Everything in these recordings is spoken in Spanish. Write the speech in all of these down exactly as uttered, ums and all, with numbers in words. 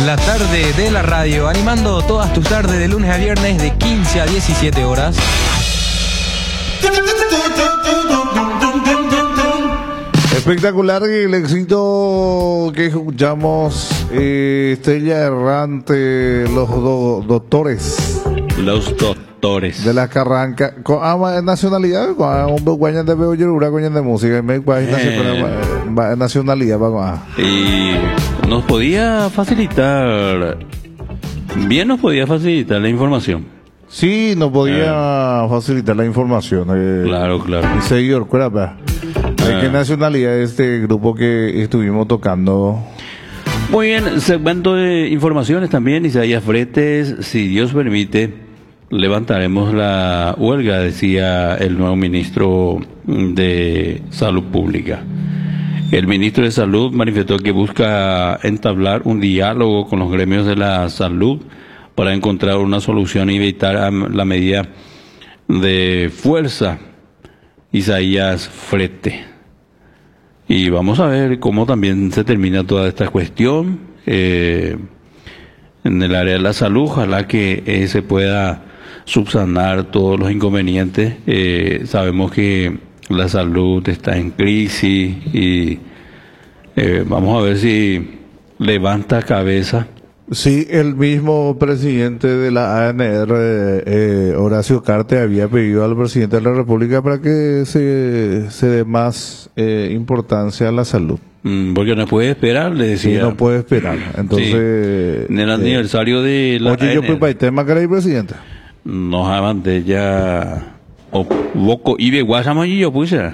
la tarde de la radio, animando todas tus tardes de lunes a viernes de quince a diecisiete horas. Espectacular el éxito que escuchamos, eh, Estrella Errante, los do, doctores. Los doctores. De la Carranca, con ah, nacionalidad, con un guañan de veo yo una de música, me eh. nacionalidad, vamos. Y nos podía facilitar, bien nos podía facilitar la información. Sí, nos podía eh. facilitar la información. Eh, claro, claro. Y seguidor, ¿cuál ¿De eh. qué nacionalidad es este grupo que estuvimos tocando? Muy bien, segmento de informaciones también, Isaías Fretes, si Dios permite. Levantaremos la huelga, decía el nuevo ministro de Salud Pública. El ministro de Salud manifestó que busca entablar un diálogo con los gremios de la salud para encontrar una solución y evitar la medida de fuerza. Isaías Frete. Y vamos a ver cómo también se termina toda esta cuestión eh, en el área de la salud. Ojalá que eh, se pueda subsanar todos los inconvenientes. Eh, sabemos que la salud está en crisis y eh, vamos a ver si levanta cabeza. Sí, el mismo presidente de la A N R, eh, Horacio Cartes, había pedido al presidente de la República para que se, se dé más eh, importancia a la salud. Mm, porque no puede esperar, le decía. Sí, no puede esperar. Entonces, sí. En el eh, aniversario de la oye, yo pues para el tema que era el presidente. Nos avante ya o poco y de guasama y yo puse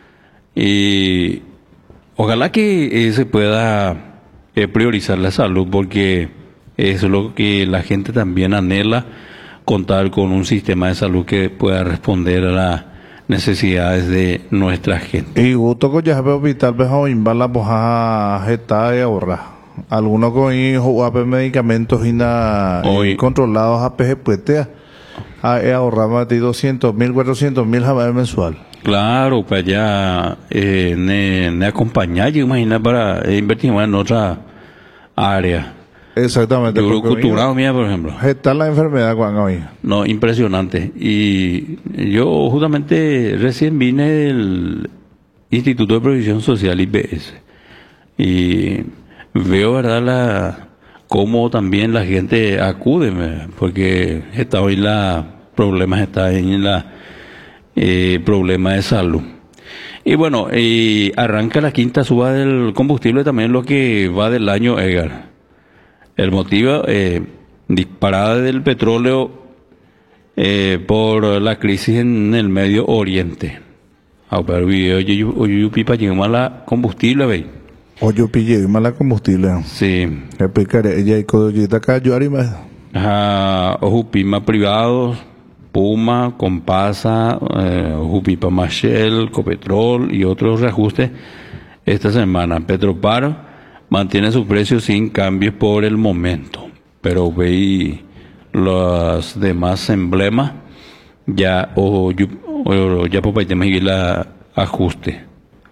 y ojalá que eh, se pueda eh, priorizar la salud, porque es lo que la gente también anhela, contar con un sistema de salud que pueda responder a las necesidades de nuestra gente. Y gusto que ya hospital mejor invala poja jeta y ahorra algunos con hijos medicamentos y na controlados a P G P T a ahorrar más de doscientos mil, cuatrocientos mil jamás mensual. Claro, para allá eh, ne, ne acompañar, yo imagino, para eh, invertir más en otra área. Exactamente. Yo cultural mía, por ejemplo. Está la enfermedad cuando hoy. No, impresionante. Y yo justamente recién vine del Instituto de Previsión Social, I P S, y veo, verdad, la cómo también la gente acude, porque está hoy la problemas está en la eh, problema de salud. Y bueno, y arranca la quinta suba del combustible, también lo que va del año, Edgar. El motivo, eh, disparada del petróleo eh, por la crisis en el Medio Oriente. Ah, pero video yo yo pipa llegó a la combustible, ve. O yo pillé mala combustible. Sí. Explicaré, ella y codollita acá, yo harima. Ajá, Ojupima privados, Puma, Compasa, eh, Ojupipa Mashell, Copetrol y otros reajustes esta semana. Petropar mantiene sus precios sin cambios por el momento, pero veí los demás emblemas ya o, o ya por ahí la ajuste.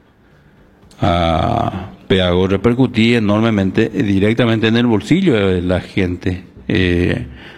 Ah, Peago repercutía enormemente directamente en el bolsillo de la gente. Eh,